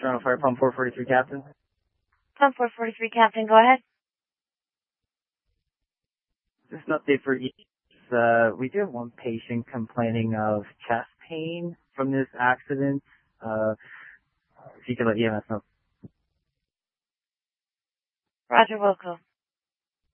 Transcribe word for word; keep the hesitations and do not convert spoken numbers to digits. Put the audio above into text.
Toronto Fire Pump four forty-three, Captain. Pump four forty-three, Captain, go ahead. Just an update for you. Uh, we do have one patient complaining of chest pain from this accident. Uh, if you could let E M S know. Roger, Wilco.